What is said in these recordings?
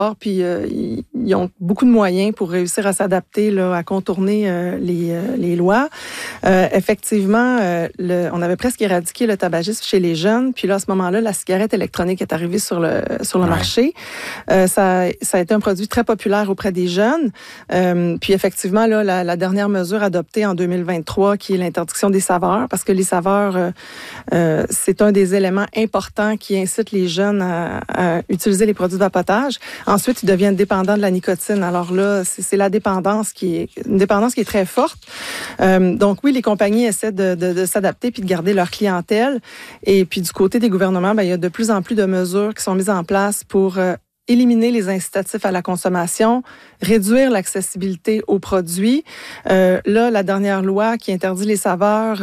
puis ils ont beaucoup de moyens pour réussir à s'adapter là, à contourner les lois. Effectivement, on avait presque éradiqué le tabagisme chez les jeunes, puis là, à ce moment-là, la cigarette électronique est arrivée sur le marché. Ça a été un produit très populaire auprès des jeunes. Puis effectivement, là, la dernière mesure adoptée en 2023, qui est l'interdiction des saveurs, parce que les saveurs, c'est un des éléments importants qui incite les jeunes à utiliser les produits de vapotage. Ensuite, ils deviennent dépendants de la nicotine. Alors là, c'est la dépendance une dépendance qui est très forte. Donc oui, les compagnies essaient de s'adapter puis de garder leur clientèle. Et puis du côté des gouvernements, il y a de plus en plus de mesures qui sont mises en place pour éliminer les incitatifs à la consommation, réduire l'accessibilité aux produits. Là, la dernière loi qui interdit les saveurs,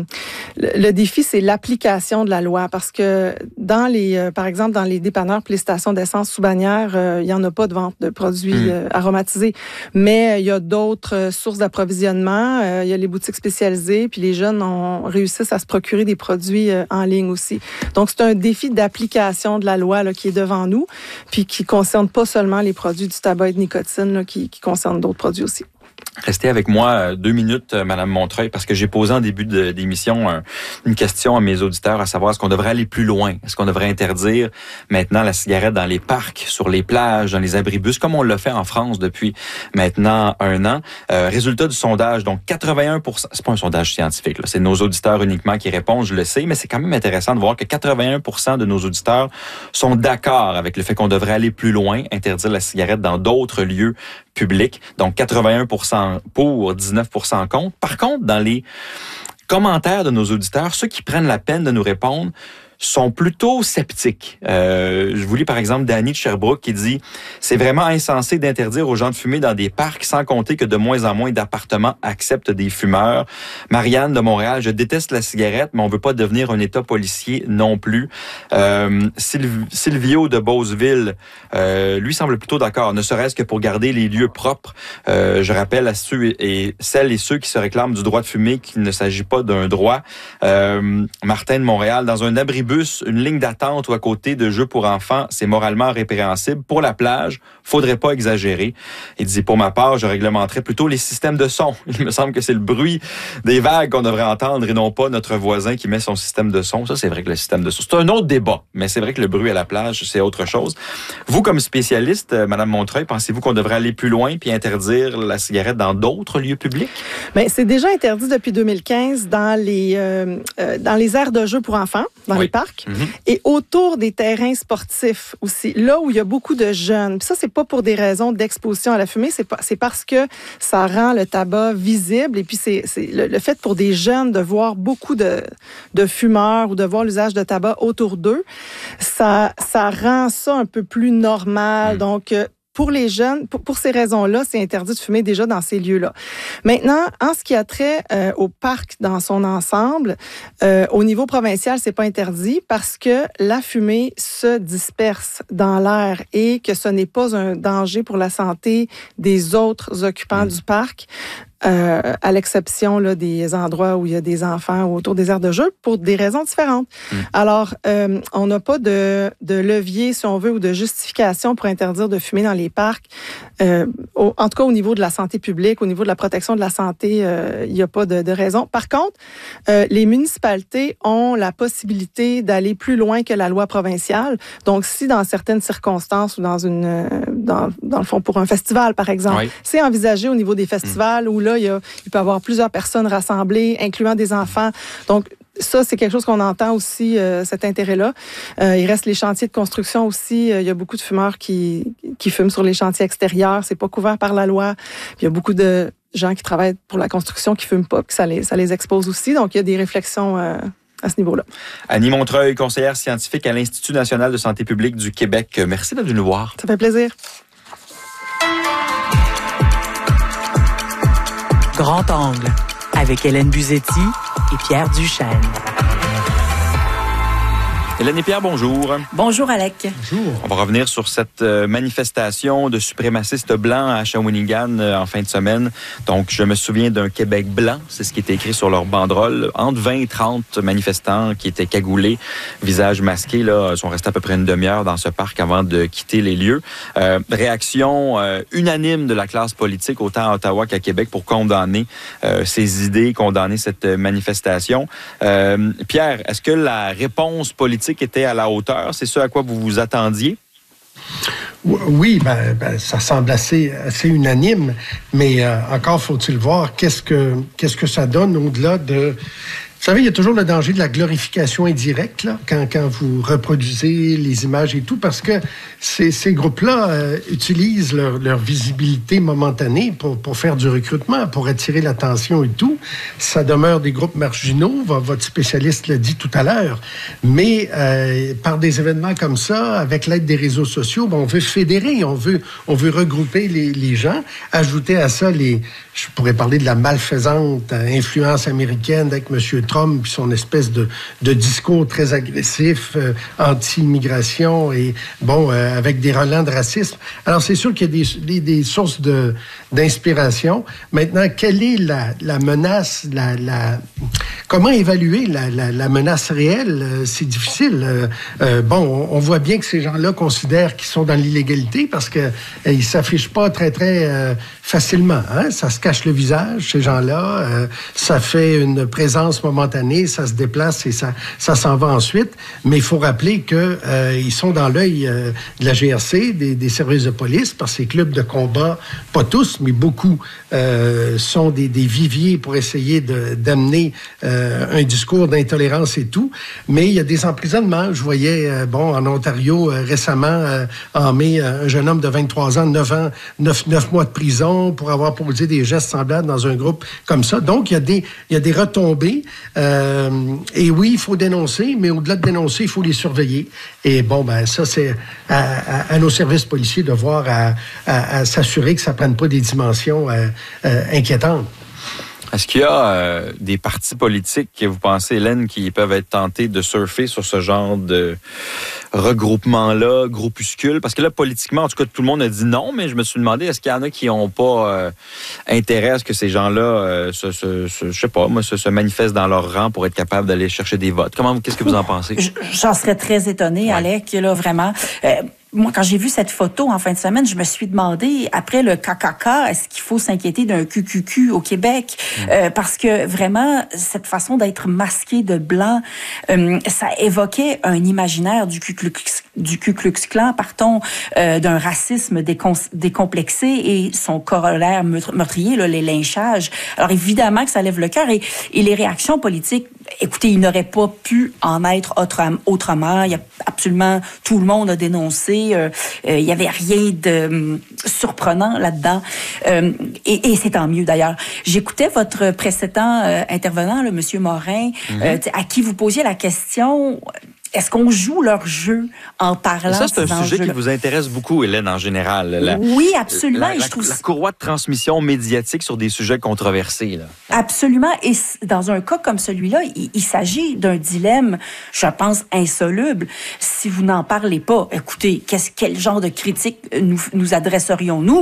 le défi, c'est l'application de la loi, parce que par exemple, dans les dépanneurs et les stations d'essence sous bannière, il n'y en a pas de vente de produits aromatisés. Mais il y a d'autres sources d'approvisionnement. Il y a les boutiques spécialisées, puis les jeunes réussissent à se procurer des produits en ligne aussi. Donc, c'est un défi d'application de la loi là, qui est devant nous, puis qui concerne pas seulement les produits du tabac et de nicotine, là, qui concerne d'autres produits aussi. Restez avec moi 2 minutes, Madame Montreuil, parce que j'ai posé en début d'émission une question à mes auditeurs, à savoir est-ce qu'on devrait aller plus loin? Est-ce qu'on devrait interdire maintenant la cigarette dans les parcs, sur les plages, dans les abribus, comme on l'a fait en France depuis maintenant 1 an? Résultat du sondage, donc 81%, c'est pas un sondage scientifique, là, c'est nos auditeurs uniquement qui répondent, je le sais, mais c'est quand même intéressant de voir que 81% de nos auditeurs sont d'accord avec le fait qu'on devrait aller plus loin, interdire la cigarette dans d'autres lieux publics. Donc 81% pour, 19% contre. Par contre, dans les commentaires de nos auditeurs, ceux qui prennent la peine de nous répondre sont plutôt sceptiques. Je vous lis par exemple Danny de Sherbrooke qui dit « C'est vraiment insensé d'interdire aux gens de fumer dans des parcs, sans compter que de moins en moins d'appartements acceptent des fumeurs. » Marianne de Montréal, je déteste la cigarette, mais on veut pas devenir un État policier non plus. Silvio de Beauceville, lui semble plutôt d'accord, ne serait-ce que pour garder les lieux propres. Je rappelle à celles et ceux qui se réclament du droit de fumer qu'il ne s'agit pas d'un droit. Martin de Montréal, dans un abribus, une ligne d'attente ou à côté de jeux pour enfants, c'est moralement répréhensible. Pour la plage, faudrait pas exagérer. Il dit, pour ma part, je réglementerais plutôt les systèmes de son. Il me semble que c'est le bruit des vagues qu'on devrait entendre et non pas notre voisin qui met son système de son. Ça, c'est vrai que le système de son, c'est un autre débat, mais c'est vrai que le bruit à la plage, c'est autre chose. Vous, comme spécialiste, Madame Montreuil, pensez-vous qu'on devrait aller plus loin puis interdire la cigarette dans d'autres lieux publics? Bien, c'est déjà interdit depuis 2015 dans les aires de jeux pour enfants, dans les parcs, et autour des terrains sportifs aussi, là où il y a beaucoup de jeunes. Puis ça, c'est pas pour des raisons d'exposition à la fumée, c'est parce que ça rend le tabac visible, et puis c'est le fait pour des jeunes de voir beaucoup de fumeurs ou de voir l'usage de tabac autour d'eux, ça rend ça un peu plus normal. Donc, pour les jeunes, pour ces raisons-là, c'est interdit de fumer déjà dans ces lieux-là. Maintenant, en ce qui a trait au parc dans son ensemble, au niveau provincial, c'est pas interdit parce que la fumée se disperse dans l'air et que ce n'est pas un danger pour la santé des autres occupants du parc. À l'exception là, des endroits où il y a des enfants ou autour des aires de jeu, pour des raisons différentes. Alors, on n'a pas de levier, si on veut, ou de justification pour interdire de fumer dans les parcs. En tout cas, au niveau de la santé publique, au niveau de la protection de la santé, il n'y a pas de raison. Par contre, les municipalités ont la possibilité d'aller plus loin que la loi provinciale. Donc, si dans certaines circonstances ou dans le fond, pour un festival, par exemple, c'est envisagé au niveau des festivals où là, il peut y avoir plusieurs personnes rassemblées, incluant des enfants. Donc, ça, c'est quelque chose qu'on entend aussi, cet intérêt-là. Il reste les chantiers de construction aussi. Il y a beaucoup de fumeurs qui fument sur les chantiers extérieurs. C'est pas couvert par la loi. Puis il y a beaucoup de gens qui travaillent pour la construction qui fument pas, puis ça les expose aussi. Donc, il y a des réflexions à ce niveau-là. Annie Montreuil, conseillère scientifique à l'Institut national de santé publique du Québec. Merci d'être venue nous voir. Ça fait plaisir. Grand angle, avec Hélène Buzetti et Pierre Duchesne. Hélène et Pierre, bonjour. Bonjour, Alec. Bonjour. On va revenir sur cette manifestation de suprémacistes blancs à Shawinigan en fin de semaine. Donc, je me souviens d'un Québec blanc, c'est ce qui était écrit sur leur banderole. Entre 20 et 30 manifestants qui étaient cagoulés, visage masqué, là, sont restés à peu près une demi-heure dans ce parc avant de quitter les lieux. Réaction unanime de la classe politique, autant à Ottawa qu'à Québec, pour condamner ces idées, condamner cette manifestation. Pierre, est-ce que la réponse politique était à la hauteur? C'est ce à quoi vous vous attendiez? Oui, ça semble assez unanime, mais encore faut-il voir qu'est-ce que ça donne au-delà de... Vous savez, il y a toujours le danger de la glorification indirecte, là, quand vous reproduisez les images et tout, parce que ces groupes-là utilisent leur visibilité momentanée pour faire du recrutement, pour attirer l'attention et tout. Ça demeure des groupes marginaux, votre spécialiste l'a dit tout à l'heure, mais par des événements comme ça, avec l'aide des réseaux sociaux, on veut fédérer, on veut regrouper les gens, ajouter à ça je pourrais parler de la malfaisante influence américaine avec M. Trump et son espèce de discours très agressif, anti-immigration et, avec des relents de racisme. Alors, c'est sûr qu'il y a des sources d'inspiration. Maintenant, quelle est la menace, comment évaluer la menace réelle? C'est difficile. On voit bien que ces gens-là considèrent qu'ils sont dans l'illégalité parce qu'ils ne s'affichent pas très, très facilement. Hein? Ça se cache le visage, ces gens-là. Ça fait une présence momentanée, ça se déplace et ça s'en va ensuite. Mais il faut rappeler qu'ils sont dans l'œil de la GRC, des services de police, par ces clubs de combat, pas tous, mais beaucoup sont des viviers pour essayer d'amener un discours d'intolérance et tout. Mais il y a des emprisonnements. Je voyais, en Ontario, récemment, en mai, un jeune homme de 23 ans, 9 mois de prison pour avoir posé des gestes semblables dans un groupe comme ça. Donc, il y a des retombées. Et oui, il faut dénoncer, mais au-delà de dénoncer, il faut les surveiller. Et ça, c'est à nos services policiers de voir à s'assurer que ça ne prenne pas des dimensions inquiétantes. Est-ce qu'il y a des partis politiques que vous pensez, Hélène, qui peuvent être tentés de surfer sur ce genre de regroupement-là, groupuscule? Parce que là, politiquement, en tout cas, tout le monde a dit non, mais je me suis demandé, est-ce qu'il y en a qui n'ont pas intérêt à ce que ces gens-là se manifestent dans leur rang pour être capables d'aller chercher des votes? Qu'est-ce que vous en pensez? J'en serais très étonnée, Alec, là, vraiment. Moi, quand j'ai vu cette photo en fin de semaine, je me suis demandé, après le KKK, est-ce qu'il faut s'inquiéter d'un QQQ au Québec? Parce que vraiment, cette façon d'être masqué de blanc, ça évoquait un imaginaire du Ku Klux Klan, d'un racisme décomplexé et son corollaire meurtrier, là, les lynchages. Alors évidemment que ça lève le cœur et les réactions politiques, écoutez, il n'aurait pas pu en être autrement. Il y a absolument tout le monde a dénoncé. Il n'y avait rien de surprenant là-dedans. Et c'est tant mieux, d'ailleurs. J'écoutais votre précédent intervenant, le M. Morin, à qui vous posiez la question... Est-ce qu'on joue leur jeu en parlant? Ça, c'est un sujet qui vous intéresse beaucoup, Hélène, en général. Oui, absolument. La courroie de transmission médiatique sur des sujets controversés. Là. Absolument. Et dans un cas comme celui-là, il s'agit d'un dilemme, je pense, insoluble. Si vous n'en parlez pas, écoutez, quel genre de critique nous adresserions-nous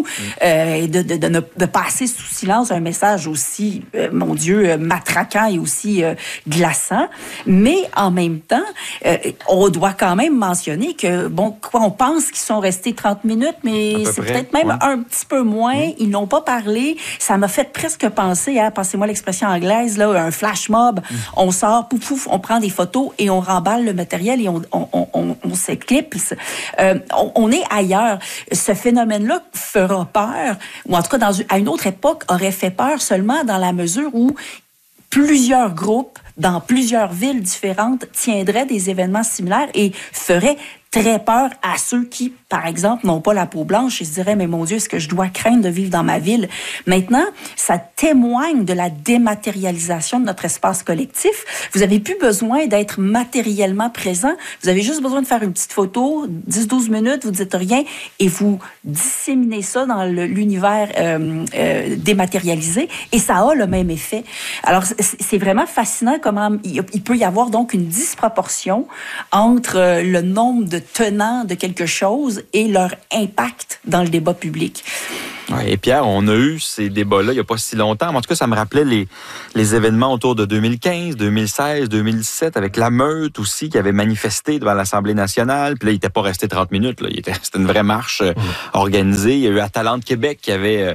de passer sous silence un message aussi, mon Dieu, matraquant et aussi glaçant. Mais en même temps... on doit quand même mentionner que, on pense qu'ils sont restés 30 minutes, mais c'est peut-être même un petit peu moins. Ils n'ont pas parlé. Ça m'a fait presque penser à, passez-moi l'expression anglaise, là, un flash mob. On sort, pouf, on prend des photos et on remballe le matériel et on s'éclipse. On est ailleurs. Ce phénomène-là fera peur, ou en tout cas, à une autre époque, aurait fait peur seulement dans la mesure où plusieurs groupes dans plusieurs villes différentes tiendraient des événements similaires et feraient très peur à ceux qui, par exemple, n'ont pas la peau blanche et se diraient, mais mon Dieu, est-ce que je dois craindre de vivre dans ma ville? Maintenant, ça témoigne de la dématérialisation de notre espace collectif. Vous avez plus besoin d'être matériellement présent. Vous avez juste besoin de faire une petite photo, 10-12 minutes, vous dites rien, et vous disséminez ça dans l'univers dématérialisé, et ça a le même effet. Alors, c'est vraiment fascinant comment il peut y avoir donc une disproportion entre le nombre de tenants de quelque chose et leur impact dans le débat public. Ouais, et Pierre, on a eu ces débats-là il n'y a pas si longtemps. Mais en tout cas, ça me rappelait les événements autour de 2015, 2016, 2017, avec la meute aussi qui avait manifesté devant l'Assemblée nationale. Puis là, il n'était pas resté 30 minutes. Là. C'était une vraie marche organisée. Il y a eu Atalante Québec qui avait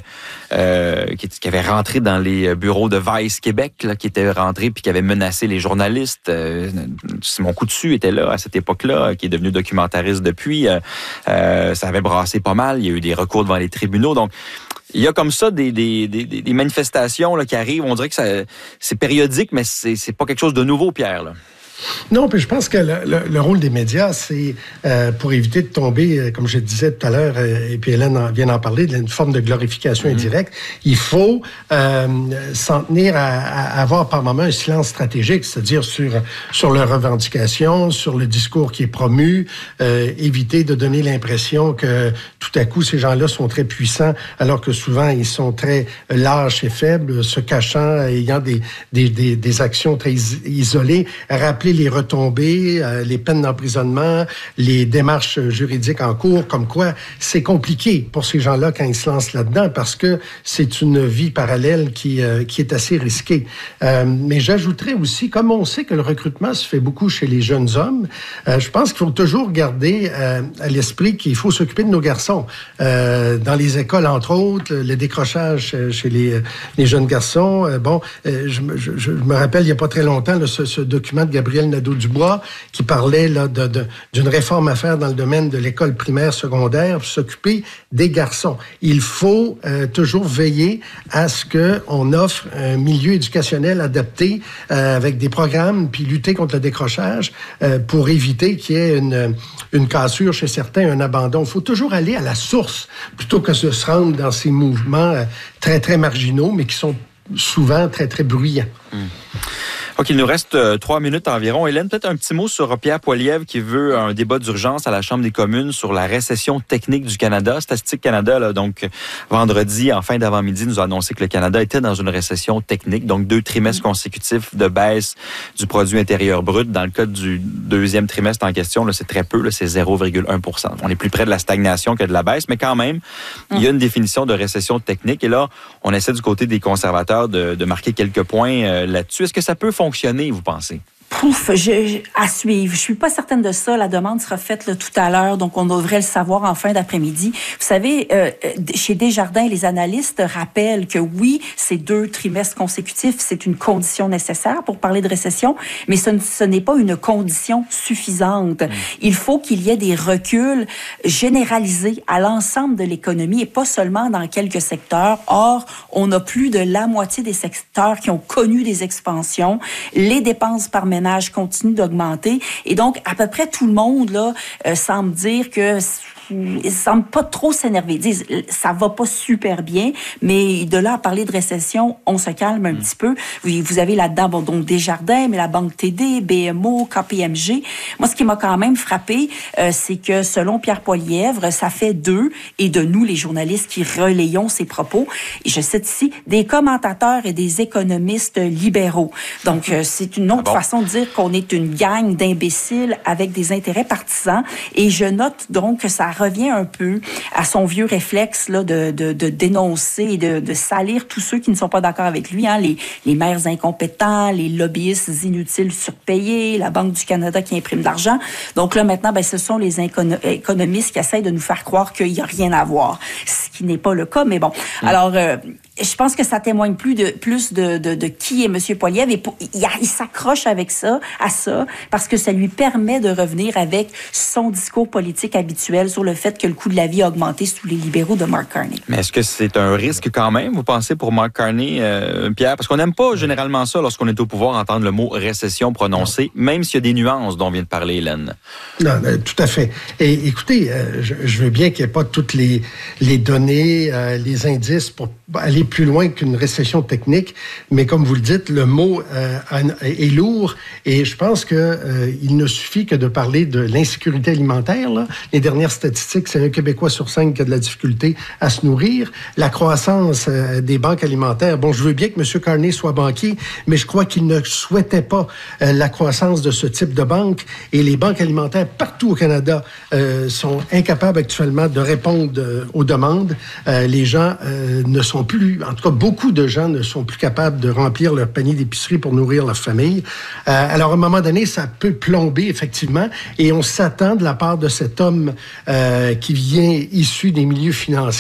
rentré dans les bureaux de Vice Québec, là, qui était rentré puis qui avait menacé les journalistes. Simon Coutu était là à cette époque-là, qui est devenu documentariste depuis. Ça avait brassé pas mal. Il y a eu des recours devant les tribunaux. Donc, il y a comme ça des manifestations là, qui arrivent. On dirait que c'est périodique, mais c'est pas quelque chose de nouveau, Pierre. Là. Non, puis je pense que le rôle des médias, c'est pour éviter de tomber, comme je disais tout à l'heure, et puis Hélène vient d'en parler, d'une forme de glorification indirecte. Il faut s'en tenir à avoir par moment un silence stratégique, c'est-à-dire sur leurs revendications, sur le discours qui est promu, éviter de donner l'impression que tout à coup, ces gens-là sont très puissants, alors que souvent, ils sont très lâches et faibles, se cachant, ayant des actions très isolées. Rappeler les retombées, les peines d'emprisonnement, les démarches juridiques en cours, comme quoi c'est compliqué pour ces gens-là quand ils se lancent là-dedans parce que c'est une vie parallèle qui est assez risquée. Mais j'ajouterais aussi, comme on sait que le recrutement se fait beaucoup chez les jeunes hommes, je pense qu'il faut toujours garder à l'esprit qu'il faut s'occuper de nos garçons. Dans les écoles, entre autres, le décrochage chez les jeunes garçons. Je me rappelle, il n'y a pas très longtemps, là, ce document de Gabriel Nadeau-Dubois qui parlait là, d'une réforme à faire dans le domaine de l'école primaire, secondaire, pour s'occuper des garçons. Il faut toujours veiller à ce qu'on offre un milieu éducationnel adapté avec des programmes, puis lutter contre le décrochage pour éviter qu'il y ait une cassure chez certains, un abandon. Il faut toujours aller à la source plutôt que de se rendre dans ces mouvements très, très marginaux, mais qui sont souvent très, très bruyants. OK, il nous reste 3 minutes environ. Hélène, peut-être un petit mot sur Pierre Poilievre qui veut un débat d'urgence à la Chambre des communes sur la récession technique du Canada. Statistique Canada, là, donc vendredi, en fin d'avant-midi, nous a annoncé que le Canada était dans une récession technique, donc 2 trimestres consécutifs de baisse du produit intérieur brut. Dans le cas du 2e trimestre en question, là, c'est très peu, là, c'est 0,1%. On est plus près de la stagnation que de la baisse, mais quand même, il y a une définition de récession technique. Et là, on essaie du côté des conservateurs de marquer quelques points là-dessus. Est-ce que ça peut fonctionner, vous pensez? À suivre. Je suis pas certaine de ça. La demande sera faite là, tout à l'heure, donc on devrait le savoir en fin d'après-midi. Vous savez, chez Desjardins, les analystes rappellent que oui, ces 2 trimestres consécutifs, c'est une condition nécessaire pour parler de récession, mais ce n'est pas une condition suffisante. Il faut qu'il y ait des reculs généralisés à l'ensemble de l'économie et pas seulement dans quelques secteurs. Or, on a plus de la moitié des secteurs qui ont connu des expansions. Les dépenses par ménage continue d'augmenter. Et donc, à peu près tout le monde là semble dire que ils semblent pas trop s'énerver. Ils disent, ça va pas super bien, mais de là à parler de récession, on se calme un petit peu. Vous avez là-dedans, donc Desjardins, mais la Banque TD, BMO, KPMG. Moi, ce qui m'a quand même frappé, c'est que selon Pierre Poilievre, ça fait d'eux et de nous, les journalistes, qui relayons ces propos. Et je cite ici, des commentateurs et des économistes libéraux. Donc, c'est une autre façon de dire qu'on est une gang d'imbéciles avec des intérêts partisans. Et je note donc que ça revient un peu à son vieux réflexe là, de dénoncer et de salir tous ceux qui ne sont pas d'accord avec lui. Hein, les maires incompétents, les lobbyistes inutiles surpayés, la Banque du Canada qui imprime de l'argent. Donc là, maintenant, ce sont les économistes qui essayent de nous faire croire qu'il n'y a rien à voir, ce qui n'est pas le cas. Mais bon, alors... je pense que ça témoigne plus de qui est M. Poilievre. Et il s'accroche à ça, parce que ça lui permet de revenir avec son discours politique habituel sur le fait que le coût de la vie a augmenté sous les libéraux de Mark Carney. Mais est-ce que c'est un risque quand même, vous pensez, pour Mark Carney, Pierre? Parce qu'on n'aime pas généralement ça lorsqu'on est au pouvoir, entendre le mot récession prononcé, même s'il y a des nuances dont vient de parler Hélène. Non, tout à fait. Et écoutez, je veux bien qu'il n'y ait pas toutes les données, les indices pour aller plus loin qu'une récession technique, mais comme vous le dites, le mot est lourd et je pense qu'il ne suffit que de parler de l'insécurité alimentaire. Là. Les dernières statistiques, c'est un Québécois sur 5 qui a de la difficulté à se nourrir. La croissance des banques alimentaires, bon, je veux bien que M. Carney soit banquier, mais je crois qu'il ne souhaitait pas la croissance de ce type de banque et les banques alimentaires partout au Canada sont incapables actuellement de répondre aux demandes. Les gens ne sont plus, en tout cas beaucoup de gens ne sont plus capables de remplir leur panier d'épicerie pour nourrir leur famille. Alors à un moment donné, ça peut plomber effectivement et on s'attend de la part de cet homme qui vient issu des milieux financiers